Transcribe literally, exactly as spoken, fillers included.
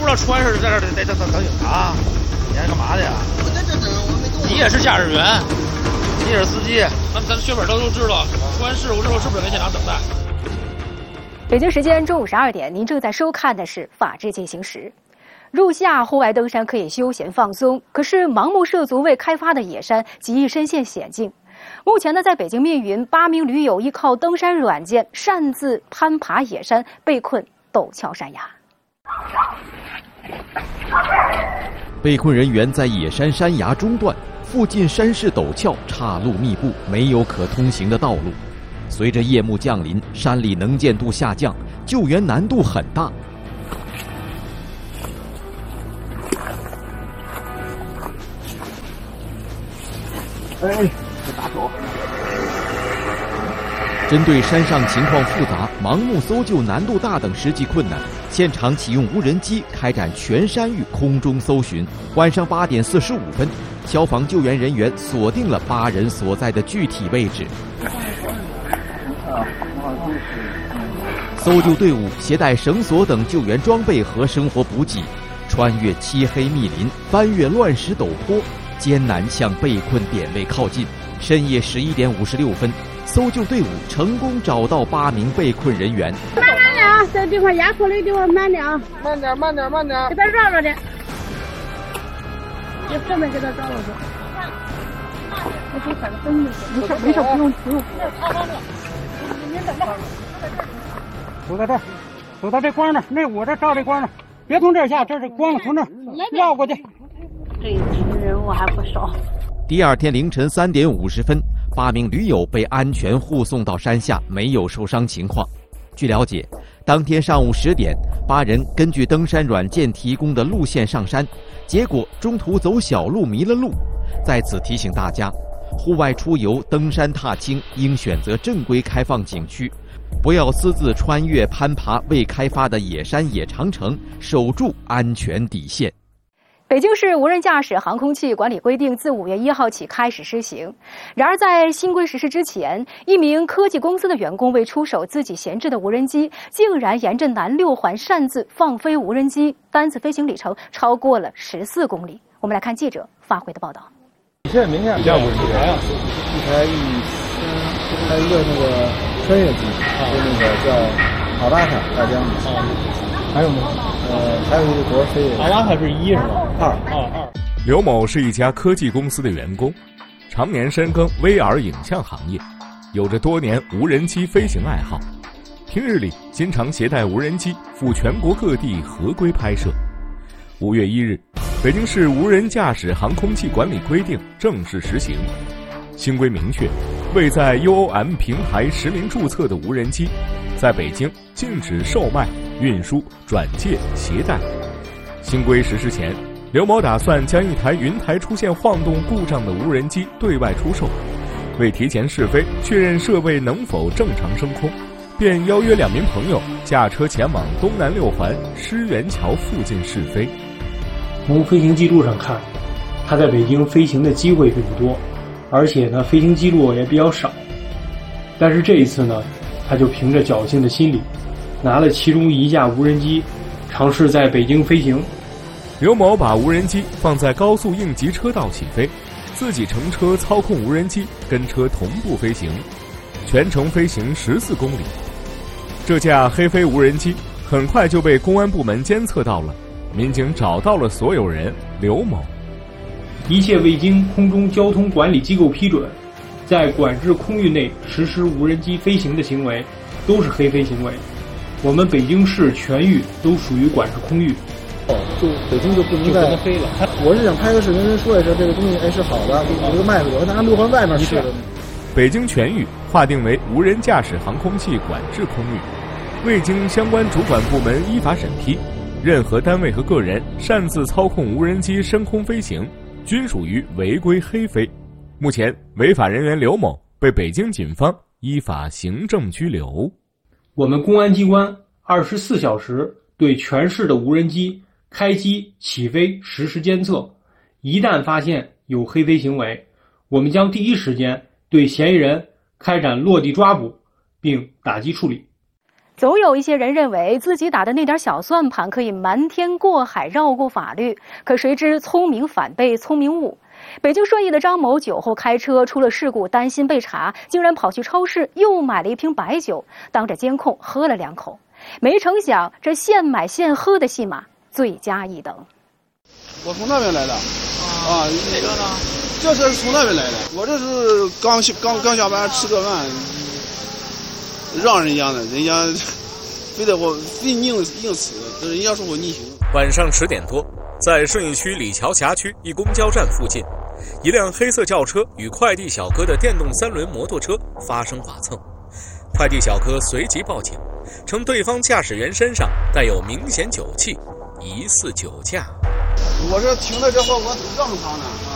知道川市在这得得等等警察，你还干嘛的呀？ 我在这等，我没动。 你也是驾驶员，你也是司机， 咱咱学本都都知道，出完事故之后是不是给现场等待？ 北京时间中午十二点，您正在收看的是《法治进行时》。入夏户外登山可以休闲放松，可是盲目涉足未开发的野山极易深陷险境。目前呢，在北京密云，八名驴友依靠登山软件擅自攀爬野山，被困陡峭山崖。 被困人员在野山山崖中段，附近山势陡峭，岔路密布，没有可通行的道路。随着夜幕降临，山里能见度下降，救援难度很大。 哎，这打手。 针对山上情况复杂、盲目搜救难度大等实际困难，现场启用无人机开展全山域空中搜寻。晚上八点四十五分，消防救援人员锁定了八人所在的具体位置。搜救队伍携带绳索等救援装备和生活补给，穿越漆黑密林，翻越乱石陡坡，艰难向被困点位靠近。深夜十一点五十六分，搜救队伍成功找到八名被困人员。 慢点点，这地方压迫的地方慢点啊！ 慢点，慢点，慢点。 给他绕着点，你后面给他绕着点。我给反正分没事没事，不用不用。您等着。 走到这儿，走到这光那儿，那我这照这光那儿，别从这儿下，这是光，从这儿绕过去。 这一群人我还不少。 第二天凌晨三点五十分，八名驴友被安全护送到山下，没有受伤情况。据了解，当天上午十点，八人根据登山软件提供的路线上山，结果中途走小路迷了路。在此提醒大家，户外出游、登山踏青应选择正规开放景区，不要私自穿越攀爬未开发的野山野长城，守住安全底线。 北京市无人驾驶航空器管理规定自五月一号起开始施行。然而，在新规实施之前，一名科技公司的员工为出手自己闲置的无人机，竟然沿着南六环擅自放飞无人机，单次飞行里程超过了十四公里。我们来看记者发回的报道。 现在明天这样不是一台啊，一台一还有一个那个穿越机，就那个叫阿瓦塔大疆啊，还有呢，呃，还有一个国飞阿瓦塔是一是吗？二二二。 刘某是一家科技公司的员工，常年深耕 V R 影像行业，有着多年无人机飞行爱好。平日里经常携带无人机赴全国各地合规拍摄。五月一日，北京市无人驾驶航空器管理规定正式实行。新规明确，未在 U O M 平台实名注册的无人机，在北京禁止售卖、运输、转借、携带。新规实施前，刘某打算将一台云台出现晃动故障的无人机对外出售。为提前试飞，确认设备能否正常升空，便邀约两名朋友驾车前往东南六环狮园桥附近试飞。 从飞行记录上看，他在北京飞行的机会并不多，而且呢，飞行记录也比较少。但是这一次呢，他就凭着侥幸的心理，拿了其中一架无人机，尝试在北京飞行。 刘某把无人机放在高速应急车道起飞，自己乘车操控无人机跟车同步飞行，全程飞行十四公里。这架黑飞无人机很快就被公安部门监测到了，民警找到了所有人刘某。 一切未经空中交通管理机构批准，在管制空域内实施无人机飞行的行为，都是黑飞行为。我们北京市全域都属于管制空域。 哦，就北京就不能再飞了。我是想拍个视频跟说一声，这个东西哎是好的，有一个卖给我，拿六环外面去的。 北京全域划定为无人驾驶航空器管制空域，未经相关主管部门依法审批，任何单位和个人擅自操控无人机升空飞行，均属于违规黑飞。目前，违法人员刘某被北京警方依法行政拘留。 我们公安机关二十四小时对全市的无人机开机起飞实时监测，一旦发现有黑飞行为，我们将第一时间对嫌疑人开展落地抓捕并打击处理。 总有一些人认为自己打的那点小算盘可以瞒天过海，绕过法律，可谁知聪明反被聪明误。北京顺义的张某酒后开车出了事故，担心被查，竟然跑去超市又买了一瓶白酒，当着监控喝了两口。没成想，这现买现喝的戏码罪加一等。 我从那边来的，啊， 哪个呢？ 这是从那边来的。我这是刚刚刚下班吃个饭，让人家的，人家非得我非硬硬死，人家说我逆行。 晚上十点多，在顺义区李桥辖区一公交站附近，一辆黑色轿车与快递小哥的电动三轮摩托车发生剐蹭。快递小哥随即报警，称对方驾驶员身上带有明显酒气，疑似酒驾。 我这停在这块，我让他呢。